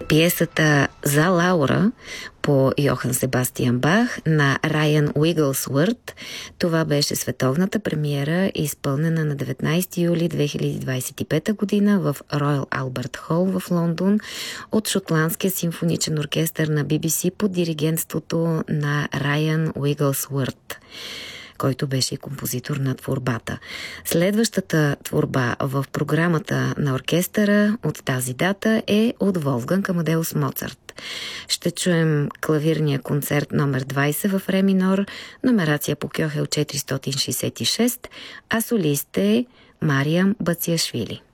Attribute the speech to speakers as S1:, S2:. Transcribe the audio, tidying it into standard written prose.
S1: пиесата За Лаура по Йохан Себастиан Бах на Райан Уигълсворт. Това беше световната премиера, изпълнена на 19 юли 2025 година в Роял Албърт Хол в Лондон от Шотландския симфоничен оркестър на BBC под диригентството на Райан Уигълсворт, който беше и композитор на творбата. Следващата творба в програмата на оркестъра от тази дата е от Волфганг Амадеус Моцарт. Ще чуем клавирния концерт номер 20 в ре минор, номерация по Кьохел 466, а солист е Мариам Бациашвили.